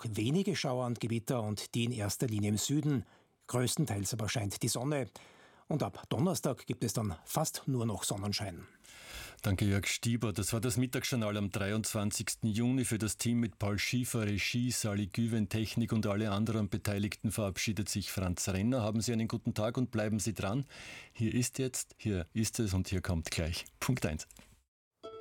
wenige Schauer und Gewitter und die in erster Linie im Süden. Größtenteils aber scheint die Sonne. Und ab Donnerstag gibt es dann fast nur noch Sonnenschein. Danke, Jörg Stieber. Das war das Mittagsjournal am 23. Juni. Für das Team mit Paul Schiefer, Regie, Sali Güven, Technik und alle anderen Beteiligten verabschiedet sich Franz Renner. Haben Sie einen guten Tag und bleiben Sie dran. Hier ist es und hier kommt gleich Punkt 1.